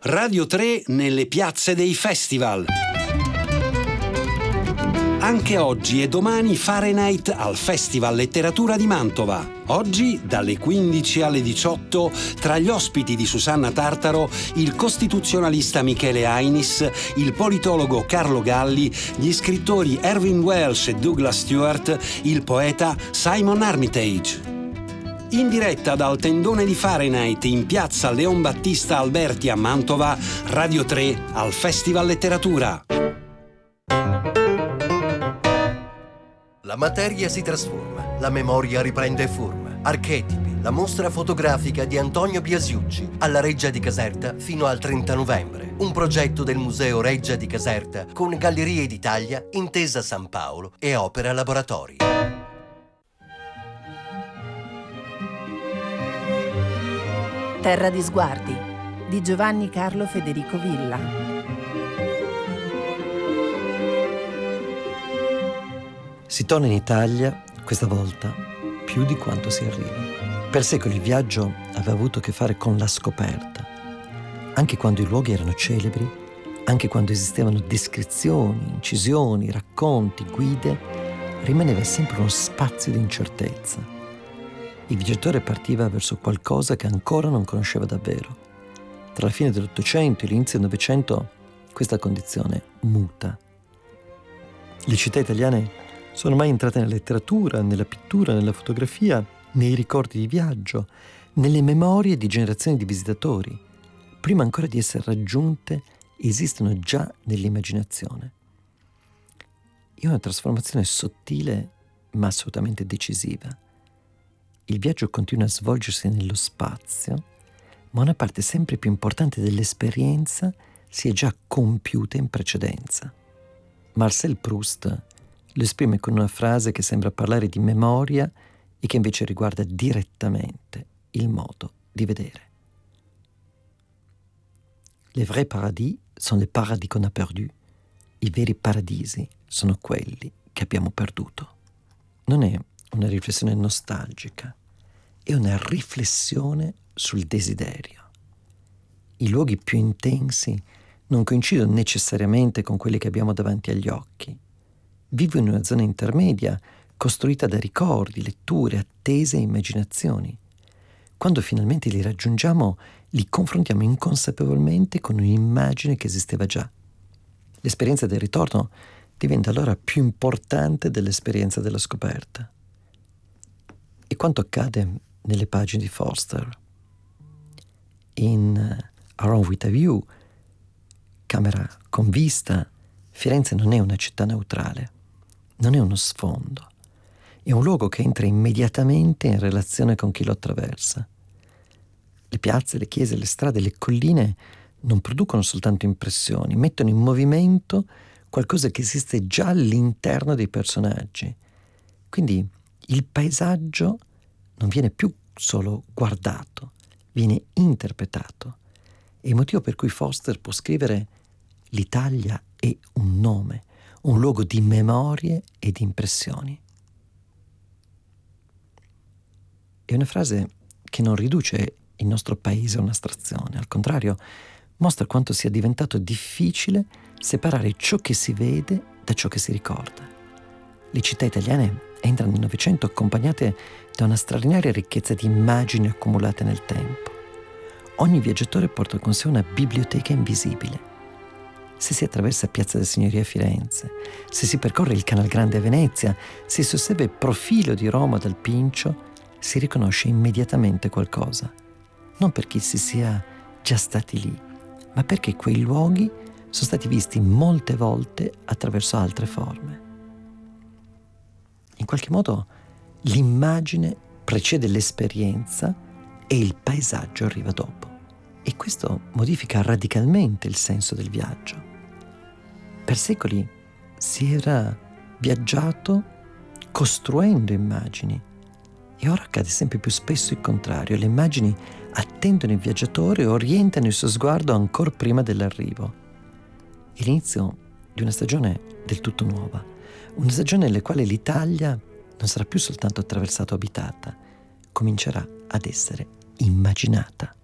Radio 3 nelle piazze dei festival. Anche oggi e domani Fahrenheit al Festival Letteratura di Mantova. Oggi, dalle 15 alle 18, tra gli ospiti di Susanna Tartaro, il costituzionalista Michele Ainis, il politologo Carlo Galli, gli scrittori Erwin Welsh e Douglas Stewart, il poeta Simon Armitage. In diretta dal tendone di Fahrenheit in piazza Leon Battista Alberti a Mantova, Radio 3 al Festival Letteratura. La materia si trasforma, la memoria riprende forma. Archetipi, la mostra fotografica di Antonio Biasiucci alla Reggia di Caserta fino al 30 novembre. Un progetto del Museo Reggia di Caserta con Gallerie d'Italia, Intesa San Paolo e Opera Laboratori. Terra di sguardi di Giovanni Carlo Federico Villa. Si torna in Italia, questa volta, più di quanto si arriva. Per secoli il viaggio aveva avuto a che fare con la scoperta. Anche quando i luoghi erano celebri, anche quando esistevano descrizioni, incisioni, racconti, guide, rimaneva sempre uno spazio di incertezza. Il viaggiatore partiva verso qualcosa che ancora non conosceva davvero. Tra la fine dell'Ottocento e l'inizio del Novecento questa condizione muta. Le città italiane sono mai entrate nella letteratura, nella pittura, nella fotografia, nei ricordi di viaggio, nelle memorie di generazioni di visitatori. Prima ancora di essere raggiunte, esistono già nell'immaginazione. È una trasformazione sottile, ma assolutamente decisiva. Il viaggio continua a svolgersi nello spazio, ma una parte sempre più importante dell'esperienza si è già compiuta in precedenza. Marcel Proust lo esprime con una frase che sembra parlare di memoria e che invece riguarda direttamente il modo di vedere. Les vrais paradis sont les paradis qu'on a perdus. I veri paradisi sono quelli che abbiamo perduto. Non è una riflessione nostalgica, è una riflessione sul desiderio. I luoghi più intensi non coincidono necessariamente con quelli che abbiamo davanti agli occhi. Vivo in una zona intermedia costruita da ricordi, letture, attese e immaginazioni. Quando finalmente li raggiungiamo, li confrontiamo inconsapevolmente con un'immagine che esisteva già. L'esperienza del ritorno diventa allora più importante dell'esperienza della scoperta. E quanto accade nelle pagine di Forster? In Around with a View, camera con vista, Firenze non è una città neutrale. Non è uno sfondo, è un luogo che entra immediatamente in relazione con chi lo attraversa. Le piazze, le chiese, le strade, le colline non producono soltanto impressioni, mettono in movimento qualcosa che esiste già all'interno dei personaggi. Quindi il paesaggio non viene più solo guardato, viene interpretato. È il motivo per cui Forster può scrivere «L'Italia è un nome», un luogo di memorie e di impressioni. È una frase che non riduce il nostro paese a un'astrazione, al contrario, mostra quanto sia diventato difficile separare ciò che si vede da ciò che si ricorda. Le città italiane entrano nel Novecento accompagnate da una straordinaria ricchezza di immagini accumulate nel tempo. Ogni viaggiatore porta con sé una biblioteca invisibile. Se si attraversa Piazza della Signoria a Firenze, se si percorre il Canal Grande a Venezia, se si osserva il profilo di Roma dal Pincio, si riconosce immediatamente qualcosa. Non perché si sia già stati lì, ma perché quei luoghi sono stati visti molte volte attraverso altre forme. In qualche modo l'immagine precede l'esperienza e il paesaggio arriva dopo. E questo modifica radicalmente il senso del viaggio. Per secoli si era viaggiato costruendo immagini e ora accade sempre più spesso il contrario. Le immagini attendono il viaggiatore e orientano il suo sguardo ancora prima dell'arrivo. È l'inizio di una stagione del tutto nuova, una stagione nella quale l'Italia non sarà più soltanto attraversata o abitata, comincerà ad essere immaginata.